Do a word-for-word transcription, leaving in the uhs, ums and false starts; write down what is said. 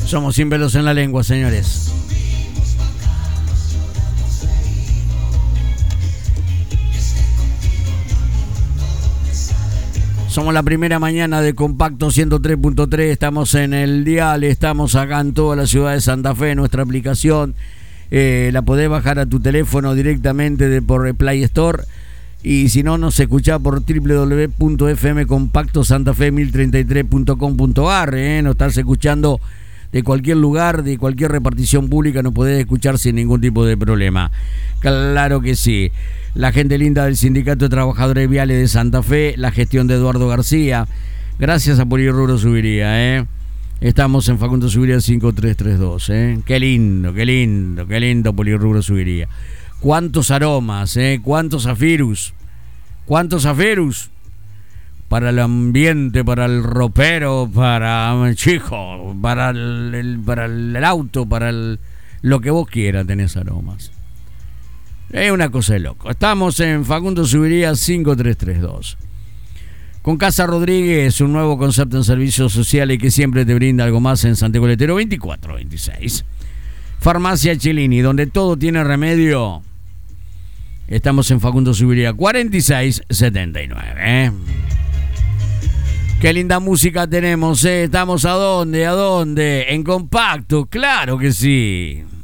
Somos sin pelos en la lengua, señores. Somos la primera mañana de Compacto ciento tres punto tres. Estamos en el dial, estamos acá en toda la ciudad de Santa Fe. Nuestra aplicación eh, la podés bajar a tu teléfono directamente de, por Play Store. Y si no, nos escuchá por doble u doble u doble u punto f m compacto santa fe mil treinta y tres punto com punto a r. Eh, nos estás escuchando de cualquier lugar, de cualquier repartición pública, nos podés escuchar sin ningún tipo de problema. Claro que sí. La gente linda del Sindicato de Trabajadores Viales de Santa Fe, la gestión de Eduardo García. Gracias a Polirrubro Subiría, ¿eh? Estamos en Facundo Subiría cinco tres tres dos, ¿eh? Qué lindo, qué lindo, qué lindo Polirrubro Subiría. Cuántos aromas, ¿eh? Cuántos zafirus. Cuántos zafirus. Para el ambiente, para el ropero, para el chico, para el, el, para el auto, para el, lo que vos quieras, tenés aromas. Es una cosa de loco. Estamos en Facundo Subiría cinco tres tres dos. Con Casa Rodríguez, un nuevo concepto en servicios sociales que siempre te brinda algo más en Santiago Letero veinticuatro veintiséis. Farmacia Cellini, donde todo tiene remedio. Estamos en Facundo Subiría cuarenta y seis setenta y nueve. ¿eh? Qué linda música tenemos, ¿eh? Estamos a dónde, a dónde, en Compacto, claro que sí.